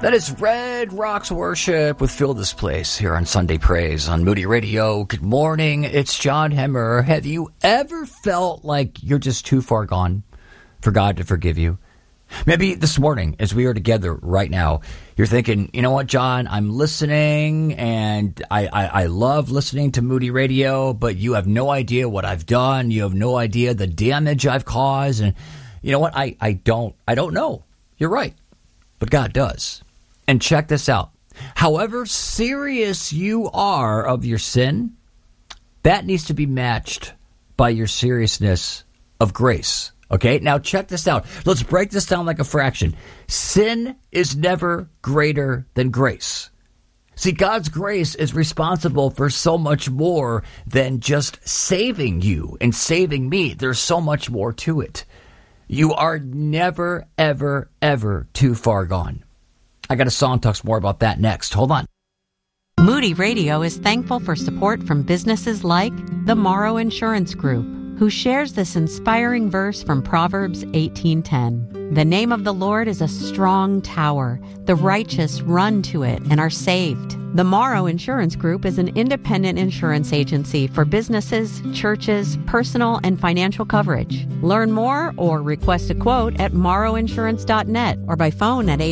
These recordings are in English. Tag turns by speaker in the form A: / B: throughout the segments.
A: That is Red Rocks Worship with Fill This Place here on Sunday Praise on Moody Radio. Good morning. It's John Hemmer. Have you ever felt like you're just too far gone for God to forgive you? Maybe this morning, as we are together right now, you're thinking, you know what, John, I'm listening, and I love listening to Moody Radio, but you have no idea what I've done. You have no idea the damage I've caused. And you know what? I don't know. You're right. But God does. And check this out. However serious you are of your sin, that needs to be matched by your seriousness of grace. Okay, now check this out. Let's break this down like a fraction. Sin is never greater than grace. See, God's grace is responsible for so much more than just saving you and saving me. There's so much more to it. You are never, ever, ever too far gone. I got a song talks more about that next. Hold on.
B: Moody Radio is thankful for support from businesses like the Morrow Insurance Group, who shares this inspiring verse from Proverbs 18:10. The name of the Lord is a strong tower. The righteous run to it and are saved. The Morrow Insurance Group is an independent insurance agency for businesses, churches, personal and financial coverage. Learn more or request a quote at morrowinsurance.net or by phone at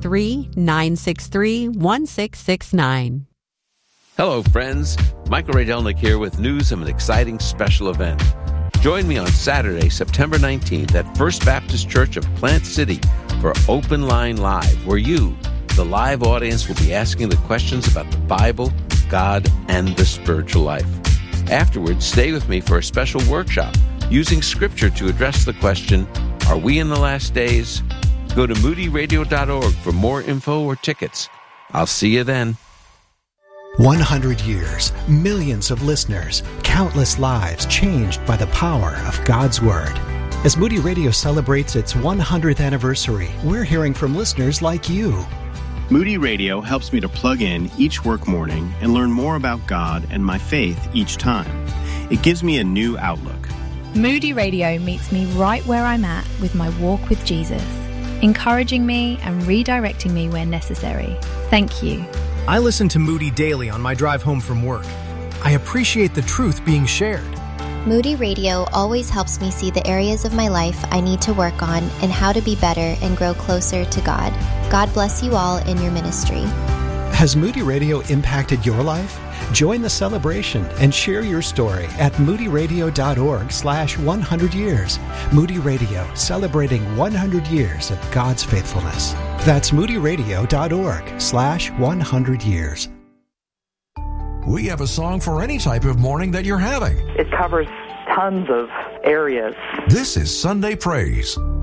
B: 813-963-1669.
C: Hello, friends. Michael Ray Delnick here with news of an exciting special event. Join me on Saturday, September 19th at First Baptist Church of Plant City for Open Line Live, where you, the live audience, will be asking the questions about the Bible, God, and the spiritual life. Afterwards, stay with me for a special workshop using Scripture to address the question, are we in the last days? Go to moodyradio.org for more info or tickets. I'll see you then.
D: 100 years, millions of listeners, countless lives changed by the power of God's Word. As Moody Radio celebrates its 100th anniversary, we're hearing from listeners like you.
E: Moody Radio helps me to plug in each work morning and learn more about God and my faith each time. It gives me a new outlook.
F: Moody Radio meets me right where I'm at with my walk with Jesus, encouraging me and redirecting me where necessary. Thank you.
G: I listen to Moody daily on my drive home from work. I appreciate the truth being shared.
H: Moody Radio always helps me see the areas of my life I need to work on and how to be better and grow closer to God. God bless you all in your ministry.
D: Has Moody Radio impacted your life? Join the celebration and share your story at moodyradio.org/100 years. Moody Radio, celebrating 100 years of God's faithfulness. That's moodyradio.org/100 years.
I: We have a song for any type of morning that you're having.
J: It covers tons of areas.
I: This is Sunday Praise